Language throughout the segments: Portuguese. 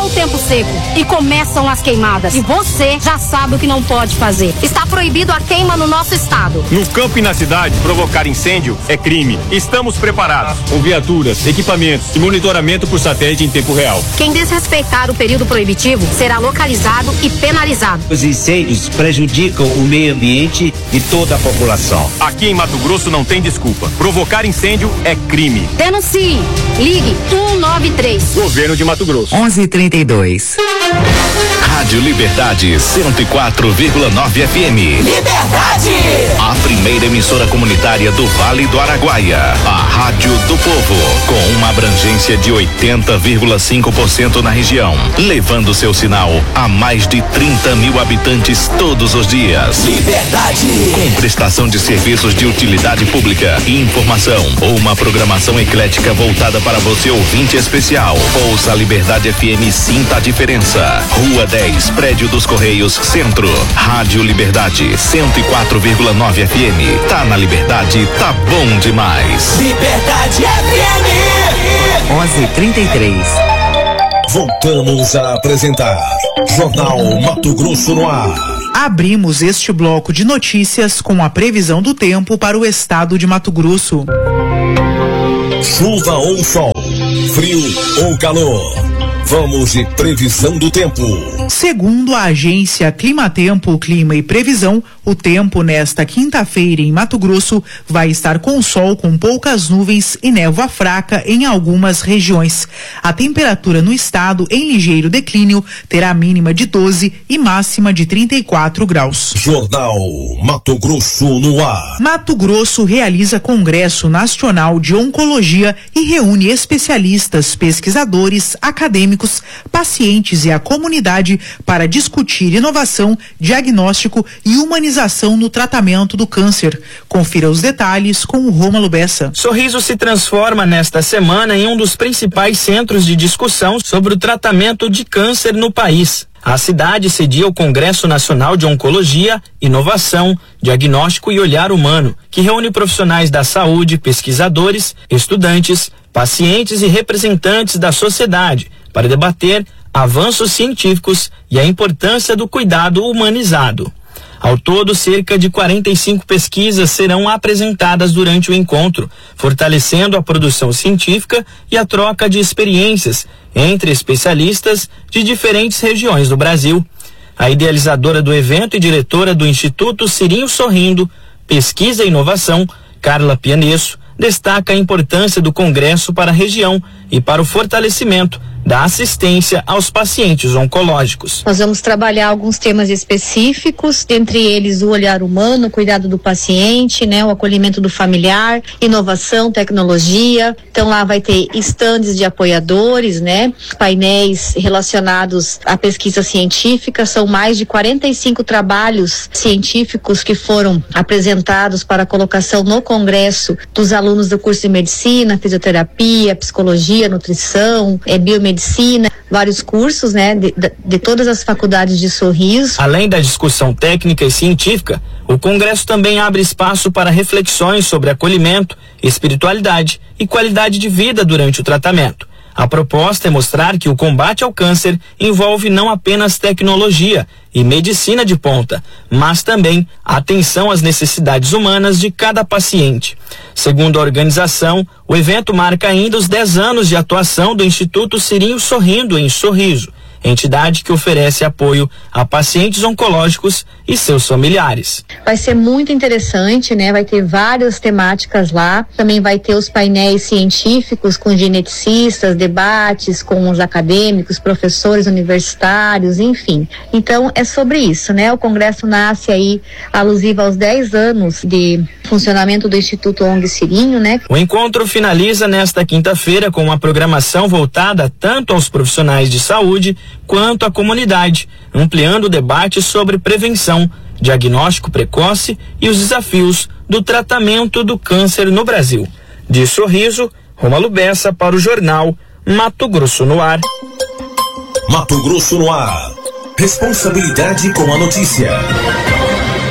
o tempo seco e começam as queimadas. E você já sabe o que não pode fazer. Está proibido a queima no nosso estado. No campo e na cidade, provocar incêndio é crime. Estamos preparados. Com viaturas, equipamentos e monitoramento por satélite em tempo real. Quem desrespeitar o período proibitivo será localizado e penalizado. Os incêndios prejudicam o meio ambiente e toda a população. Aqui em Mato Grosso não tem desculpa. Provocar incêndio é crime. Denuncie. Ligue 193. Governo de Mato Grosso. 11:32. Rádio Liberdade 104,9 FM. Liberdade! A primeira emissora comunitária do Vale do Araguaia. A Rádio do Povo. Com uma abrangência de 80,5% na região. Levando seu sinal a mais de 30 mil habitantes todos os dias. Liberdade! Com prestação de serviços de utilidade pública e informação. Uma programação eclética voltada para você, ouvinte especial. Ouça a Liberdade FM e sinta a diferença. Rua 10, Prédio dos Correios, Centro. Rádio Liberdade 104,9 FM. Tá na Liberdade, tá bom demais. Liberdade FM! 11:33. Voltamos a apresentar Jornal Mato Grosso no ar. Abrimos este bloco de notícias com a previsão do tempo para o estado de Mato Grosso. Chuva ou sol, frio ou calor. Vamos de previsão do tempo. Segundo a agência Climatempo, Clima e Previsão, o tempo nesta quinta-feira em Mato Grosso vai estar com sol com poucas nuvens e névoa fraca em algumas regiões. A temperatura no estado, em ligeiro declínio, terá mínima de 12 e máxima de 34 graus. Jornal Mato Grosso no ar. Mato Grosso realiza Congresso Nacional de Oncologia e reúne especialistas, pesquisadores, acadêmicos, pacientes e a comunidade para discutir inovação, diagnóstico e humanização no tratamento do câncer. Confira os detalhes com o Rômulo Bessa. Sorriso se transforma nesta semana em um dos principais centros de discussão sobre o tratamento de câncer no país. A cidade cedia o Congresso Nacional de Oncologia, Inovação, Diagnóstico e Olhar Humano, que reúne profissionais da saúde, pesquisadores, estudantes, pacientes e representantes da sociedade para debater avanços científicos e a importância do cuidado humanizado. Ao todo, cerca de 45 pesquisas serão apresentadas durante o encontro, fortalecendo a produção científica e a troca de experiências entre especialistas de diferentes regiões do Brasil. A idealizadora do evento e diretora do Instituto Cirinho Sorrindo, Pesquisa e Inovação, Carla Pianesso, destaca a importância do Congresso para a região e para o fortalecimento da assistência aos pacientes oncológicos. Nós vamos trabalhar alguns temas específicos, entre eles o olhar humano, o cuidado do paciente, o acolhimento do familiar, inovação, tecnologia. Então lá vai ter estandes de apoiadores, painéis relacionados à pesquisa científica. São mais de 45 trabalhos científicos que foram apresentados para colocação no Congresso dos alunos do curso de medicina, fisioterapia, psicologia, nutrição, biomedicina, vários cursos, de todas as faculdades de Sorriso. Além da discussão técnica e científica, o Congresso também abre espaço para reflexões sobre acolhimento, espiritualidade e qualidade de vida durante o tratamento. A proposta é mostrar que o combate ao câncer envolve não apenas tecnologia e medicina de ponta, mas também atenção às necessidades humanas de cada paciente. Segundo a organização, o evento marca ainda os 10 anos de atuação do Instituto Cirinho Sorrindo em Sorriso, entidade que oferece apoio a pacientes oncológicos e seus familiares. Vai ser muito interessante, vai ter várias temáticas lá, também vai ter os painéis científicos com geneticistas, debates com os acadêmicos, professores universitários, enfim. Então é sobre isso, O Congresso nasce aí alusivo aos 10 anos de funcionamento do Instituto ONG Cirinho, O encontro finaliza nesta quinta-feira com uma programação voltada tanto aos profissionais de saúde quanto à comunidade, ampliando o debate sobre prevenção, diagnóstico precoce e os desafios do tratamento do câncer no Brasil. De Sorriso, Rômulo Bessa para o jornal Mato Grosso no ar. Mato Grosso no ar. Responsabilidade com a notícia.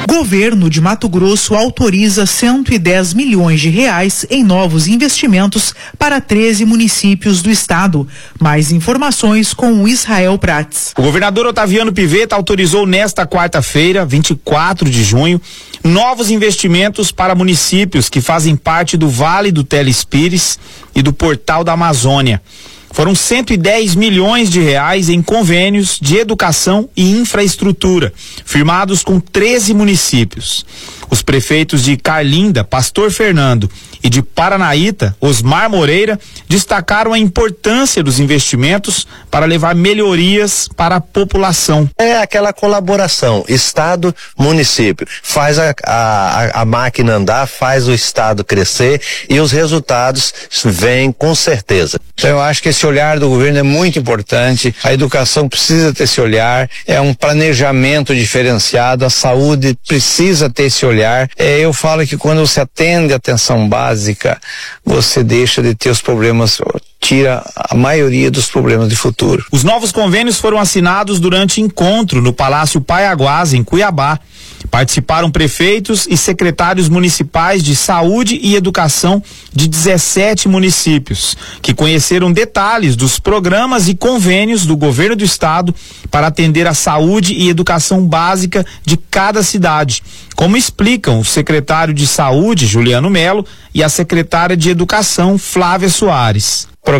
Governo de Mato Grosso autoriza 110 milhões de reais em novos investimentos para 13 municípios do estado. Mais informações com o Israel Prates. O governador Otaviano Pivetta autorizou nesta quarta-feira, 24 de junho, novos investimentos para municípios que fazem parte do Vale do Telespires e do Portal da Amazônia. Foram 110 milhões de reais em convênios de educação e infraestrutura, firmados com 13 municípios. Os prefeitos de Carlinda, Pastor Fernando, e de Paranaíta, Osmar Moreira, destacaram a importância dos investimentos para levar melhorias para a população. É aquela colaboração, Estado, município, faz a máquina andar, faz o Estado crescer e os resultados vêm com certeza. Então eu acho que esse olhar do governo é muito importante, a educação precisa ter esse olhar, é um planejamento diferenciado, a saúde precisa ter esse olhar. Eu falo que quando você atende a atenção básica, você deixa de ter os problemas, tira a maioria dos problemas de futuro. Os novos convênios foram assinados durante encontro no Palácio Paiaguás, em Cuiabá. Participaram prefeitos e secretários municipais de saúde e educação de 17 municípios, que conheceram detalhes dos programas e convênios do governo do estado para atender a saúde e educação básica de cada cidade, como explicam o secretário de saúde, Juliano Melo, e a secretária de educação, Flávia Soares.